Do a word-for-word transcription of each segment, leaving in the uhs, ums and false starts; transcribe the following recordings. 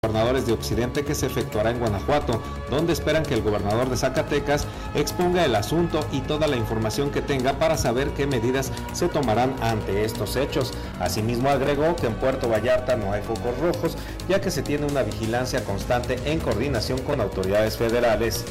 Gobernadores de Occidente que se efectuará en Guanajuato, donde esperan que el gobernador de Zacatecas exponga el asunto y toda la información que tenga para saber qué medidas se tomarán ante estos hechos. Asimismo agregó que en Puerto Vallarta no hay focos rojos, ya que se tiene una vigilancia constante en coordinación con autoridades federales.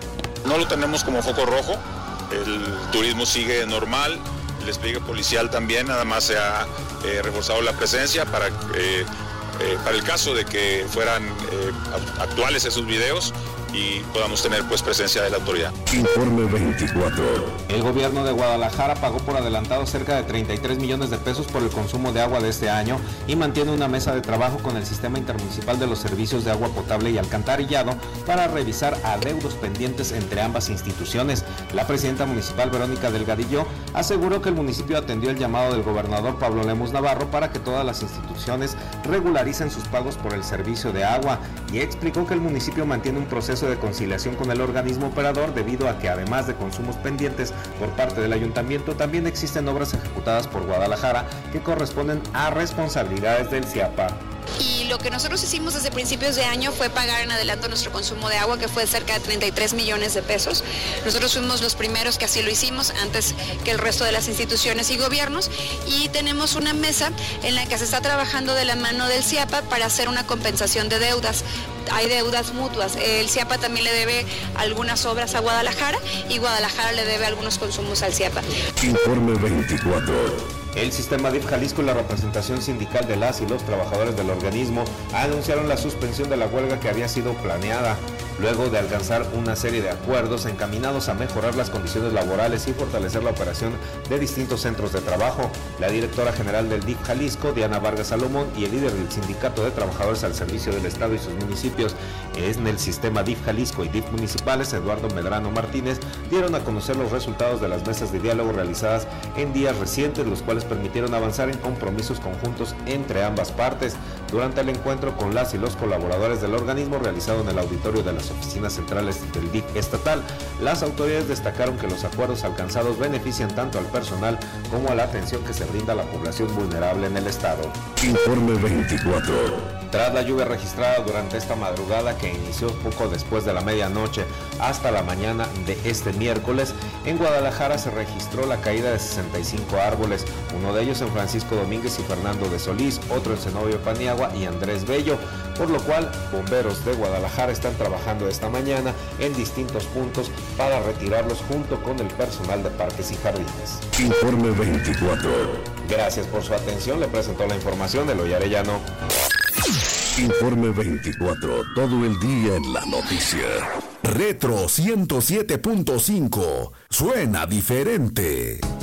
No lo tenemos como foco rojo, el turismo sigue normal, el despliegue policial también, nada más se ha eh, reforzado la presencia para eh, Eh, para el caso de que fueran eh, actuales esos videos y podamos tener pues presencia de la autoridad. Informe veinticuatro. El gobierno de Guadalajara pagó por adelantado cerca de treinta y tres millones de pesos por el consumo de agua de este año y mantiene una mesa de trabajo con el Sistema Intermunicipal de los Servicios de Agua Potable y Alcantarillado para revisar adeudos pendientes entre ambas instituciones. La presidenta municipal Verónica Delgadillo aseguró que el municipio atendió el llamado del gobernador Pablo Lemus Navarro para que todas las instituciones regularicen sus pagos por el servicio de agua y explicó que el municipio mantiene un proceso de conciliación con el organismo operador debido a que además de consumos pendientes por parte del ayuntamiento también existen obras ejecutadas por Guadalajara que corresponden a responsabilidades del C I A P A. Y lo que nosotros hicimos desde principios de año fue pagar en adelanto nuestro consumo de agua, que fue cerca de treinta y tres millones de pesos. Nosotros fuimos los primeros que así lo hicimos, antes que el resto de las instituciones y gobiernos, y tenemos una mesa en la que se está trabajando de la mano del C I A P A para hacer una compensación de deudas. Hay deudas mutuas. El C I A P A también le debe algunas obras a Guadalajara y Guadalajara le debe algunos consumos al C I A P A. Informe veinticuatro. El sistema D I F Jalisco y la representación sindical de las y los trabajadores del organismo anunciaron la suspensión de la huelga que había sido planeada, luego de alcanzar una serie de acuerdos encaminados a mejorar las condiciones laborales y fortalecer la operación de distintos centros de trabajo. La directora general del D I F Jalisco, Diana Vargas Salomón, y el líder del Sindicato de Trabajadores al Servicio del Estado y sus municipios en el sistema D I F Jalisco y D I F municipales, Eduardo Medrano Martínez, dieron a conocer los resultados de las mesas de diálogo realizadas en días recientes, los cuales permitieron avanzar en compromisos conjuntos entre ambas partes. Durante el encuentro con las y los colaboradores del organismo realizado en el auditorio de las oficinas centrales del D I F estatal, las autoridades destacaron que los acuerdos alcanzados benefician tanto al personal como a la atención que se brinda a la población vulnerable en el estado. Informe veinticuatro. Tras la lluvia registrada durante esta madrugada que inició poco después de la medianoche hasta la mañana de este miércoles, en Guadalajara se registró la caída de sesenta y cinco árboles, uno de ellos en Francisco Domínguez y Fernando de Solís, otro en Zenobio Paniagua y Andrés Bello, por lo cual bomberos de Guadalajara están trabajando esta mañana en distintos puntos para retirarlos junto con el personal de Parques y Jardines. Informe veinticuatro. Gracias por su atención, le presentó la información de Eloy Arellano. Informe veinticuatro, todo el día en la noticia. Retro ciento siete punto cinco, suena diferente.